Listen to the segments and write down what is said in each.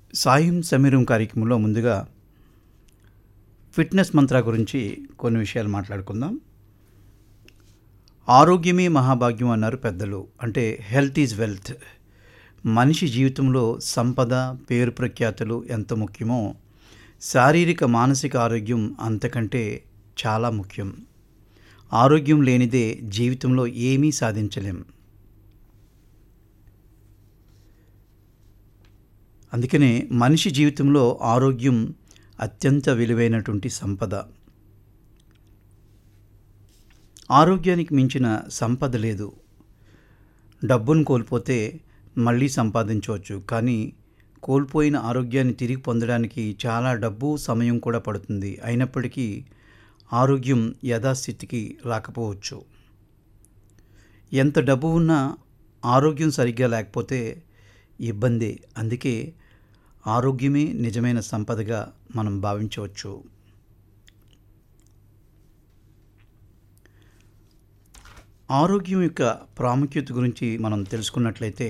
సాయం సమీరం కార్యక్రమంలో ముందుగా ఫిట్నెస్ మంత్ర గురించి కొన్ని విషయాలు మాట్లాడుకుందాం. ఆరోగ్యమే మహాభాగ్యం అన్నారు పెద్దలు. అంటే హెల్త్ ఈజ్ వెల్త్. మనిషి జీవితంలో సంపద, పేరు ప్రఖ్యాతులు ఎంత ముఖ్యమో శారీరక మానసిక ఆరోగ్యం అంతకంటే చాలా ముఖ్యం. ఆరోగ్యం లేనిదే జీవితంలో ఏమీ సాధించలేం. అందుకనే మనిషి జీవితంలో ఆరోగ్యం అత్యంత విలువైనటువంటి సంపద. ఆరోగ్యానికి మించిన సంపద లేదు. డబ్బును కోల్పోతే మళ్ళీ సంపాదించవచ్చు, కానీ కోల్పోయిన ఆరోగ్యాన్ని తిరిగి పొందడానికి చాలా డబ్బు, సమయం కూడా పడుతుంది. అయినప్పటికీ ఆరోగ్యం యథాస్థితికి రాకపోవచ్చు. ఎంత డబ్బు ఉన్నా ఆరోగ్యం సరిగ్గా లేకపోతే ఇబ్బందే. అందుకే ఆరోగ్యమే నిజమైన సంపదగా మనం భావించవచ్చు. ఆరోగ్యం యొక్క ప్రాముఖ్యత గురించి మనం తెలుసుకున్నట్లయితే,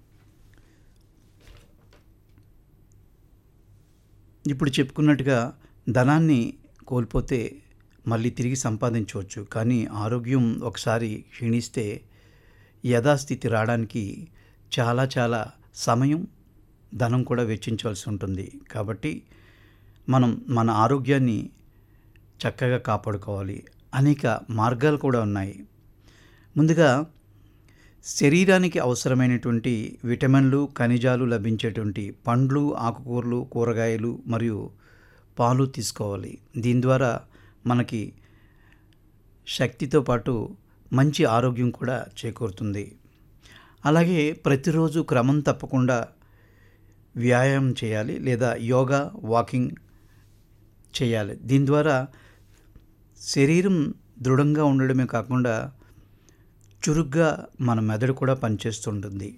ఇప్పుడు చెప్పుకున్నట్టుగా ధనాన్ని కోల్పోతే మళ్ళీ తిరిగి సంపాదించవచ్చు, కానీ ఆరోగ్యం ఒకసారి క్షీణిస్తే యథాస్థితి రావడానికి చాలా సమయం, ధనం కూడా వెచ్చించవలసి ఉంటుంది. కాబట్టి మనం మన ఆరోగ్యాన్ని చక్కగా కాపాడుకోవాలి. అనేక మార్గాలు కూడా ఉన్నాయి. ముందుగా శరీరానికి అవసరమైనటువంటి విటమిన్లు, ఖనిజాలు లభించేటువంటి పండ్లు, ఆకుకూరలు, కూరగాయలు మరియు పాలు తీసుకోవాలి. దీని ద్వారా మనకి శక్తితో పాటు మంచి ఆరోగ్యం కూడా చేకూరుతుంది. అలాగే ప్రతిరోజు క్రమం తప్పకుండా వ్యాయామం చేయాలి, లేదా యోగా, వాకింగ్ చేయాలి. దీని ద్వారా శరీరం దృఢంగా ఉండడమే కాకుండా చురుగ్గా మన మెదడు కూడా పనిచేస్తుంటుంది.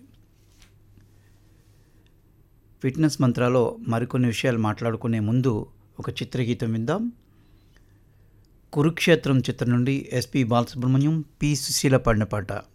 ఫిట్నెస్ మంత్రాలో మరికొన్ని విషయాలు మాట్లాడుకునే ముందు ఒక చిత్రగీతం విందాం. కురుక్షేత్రం చిత్రం నుండి ఎస్పి బాలసుబ్రహ్మణ్యం, పి సుశీల పాడిన పాట.